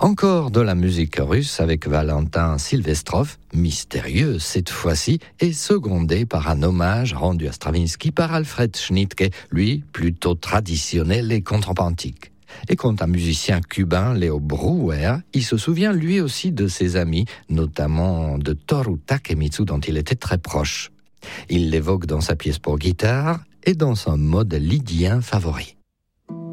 Encore de la musique russe avec Valentin Silvestrov, mystérieux cette fois-ci, et secondé par un hommage rendu à Stravinsky par Alfred Schnittke, lui plutôt traditionnel et contre-antique. Et quant à un musicien cubain, Leo Brouwer, il se souvient lui aussi de ses amis, notamment de Toru Takemitsu dont il était très proche. Il l'évoque dans sa pièce pour guitare et dans son mode lydien favori.